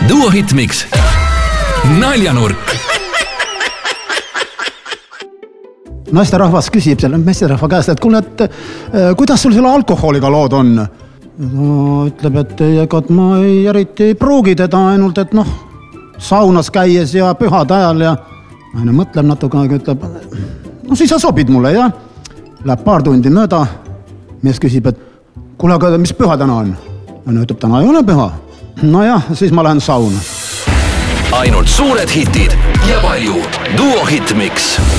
Duo Hitmix naljanurk. Naisterahvas küsib selle meesterahva käest, et kuule, kuidas sul selle alkoholiga lood on? No, ütleb, et ega ma eriti ei pruugi teda ainult, et saunas käies ja pühade ajal ja aina mõtleb natuke aega, ütleb, siis sa sobid mulle, jah? Läheb paar tundi mööda, mees küsib, et kuule, aga mis püha täna on? Ütleb, täna ei ole püha. No jah, siis ma lähen sauna. Ainult suured hitid ja palju Duo Hitmix.